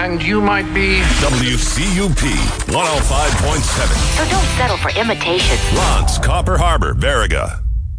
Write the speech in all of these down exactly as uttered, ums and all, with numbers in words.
and you might be... W C U P one oh five point seven. So don't settle for imitation. Lance, Copper Harbor, Baraga.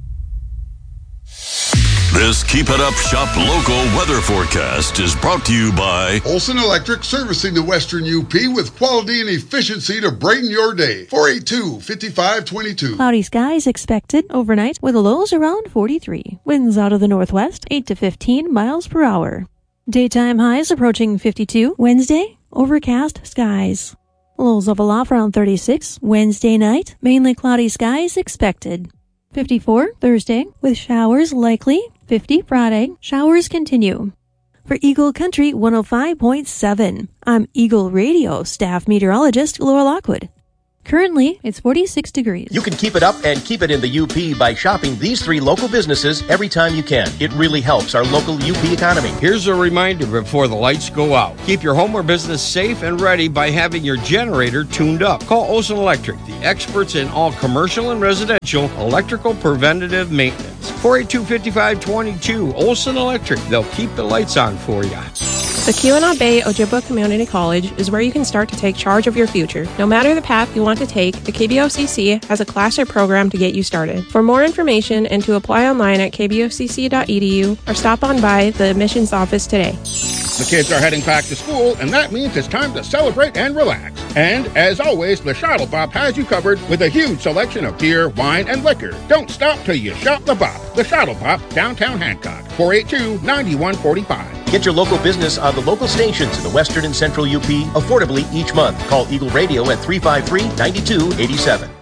This Keep It Up Shop local weather forecast is brought to you by Olson Electric, servicing the Western U P with quality and efficiency to brighten your day. four eight two, five five two two. Cloudy skies expected overnight with lows around forty-three. Winds out of the northwest, eight to fifteen miles per hour. Daytime highs approaching fifty-two. Wednesday, overcast skies. Lows level off around thirty-six. Wednesday night, mainly cloudy skies expected. fifty-four Thursday, with showers likely. fifty Friday, showers continue. For Eagle Country one oh five point seven, I'm Eagle Radio staff meteorologist Laura Lockwood. Currently, it's forty-six degrees. You can keep it up and keep it in the U P by shopping these three local businesses every time you can. It really helps our local U P economy. Here's a reminder before the lights go out. Keep your home or business safe and ready by having your generator tuned up. Call Olson Electric, the experts in all commercial and residential electrical preventative maintenance. four eight two, five five two two. Olson Electric. They'll keep the lights on for you. The Keweenaw Bay Ojibwa Community College is where you can start to take charge of your future. No matter the path you want to take, the K B O C C has a class or program to get you started. For more information and to apply online at k b o c c dot e d u or stop on by the admissions office today. The kids are heading back to school, and that means it's time to celebrate and relax. And, as always, the Shuttle Bop has you covered with a huge selection of beer, wine, and liquor. Don't stop till you shop the Bop. The Shuttle Bop, downtown Hancock, four eight two, nine one four five. Get your local business on the local stations in the Western and Central U P affordably each month. Call Eagle Radio at three five three, nine two eight seven.